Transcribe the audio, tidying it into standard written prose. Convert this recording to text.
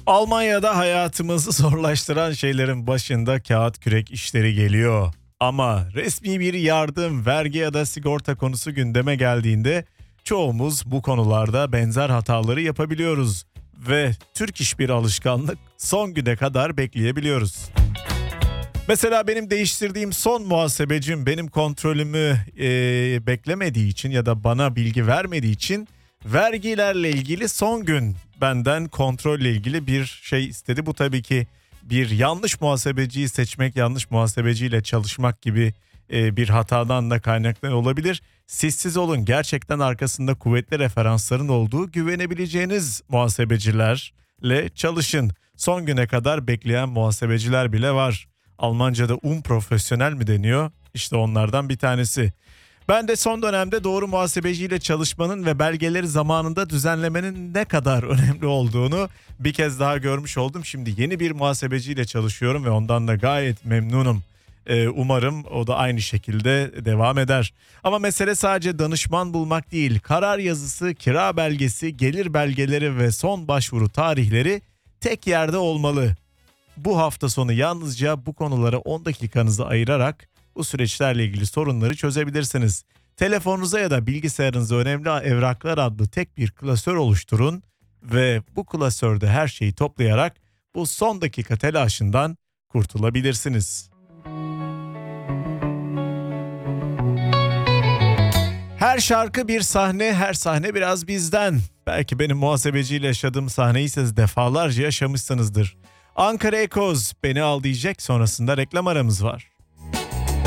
Almanya'da hayatımızı zorlaştıran şeylerin başında kağıt kürek işleri geliyor. Ama resmi bir yardım, vergi ya da sigorta konusu gündeme geldiğinde çoğumuz bu konularda benzer hataları yapabiliyoruz. Ve Türk iş bir alışkanlık, son güne kadar bekleyebiliyoruz. Mesela benim değiştirdiğim son muhasebecim benim kontrolümü beklemediği için ya da bana bilgi vermediği için vergilerle ilgili son gün benden kontrolle ilgili bir şey istedi. Bu tabii ki bir yanlış muhasebeciyi seçmek, yanlış muhasebeciyle çalışmak gibi bir hatadan da kaynaklı olabilir. Sessiz olun, gerçekten arkasında kuvvetli referansların olduğu güvenebileceğiniz muhasebecilerle çalışın. Son güne kadar bekleyen muhasebeciler bile var. Almanca'da unprofesyonel mi deniyor? İşte onlardan bir tanesi. Ben de son dönemde doğru muhasebeciyle çalışmanın ve belgeleri zamanında düzenlemenin ne kadar önemli olduğunu bir kez daha görmüş oldum. Şimdi yeni bir muhasebeciyle çalışıyorum ve ondan da gayet memnunum. Umarım o da aynı şekilde devam eder. Ama mesele sadece danışman bulmak değil. Karar yazısı, kira belgesi, gelir belgeleri ve son başvuru tarihleri tek yerde olmalı. Bu hafta sonu yalnızca bu konulara 10 dakikanızı ayırarak bu süreçlerle ilgili sorunları çözebilirsiniz. Telefonunuza ya da bilgisayarınıza önemli evraklar adlı tek bir klasör oluşturun ve bu klasörde her şeyi toplayarak bu son dakika telaşından kurtulabilirsiniz. Her şarkı bir sahne, her sahne biraz bizden. Belki benim muhasebeciyle yaşadığım sahneyi siz defalarca yaşamışsınızdır. Ankara Ekoz, Beni Al diyecek, sonrasında reklam aramız var.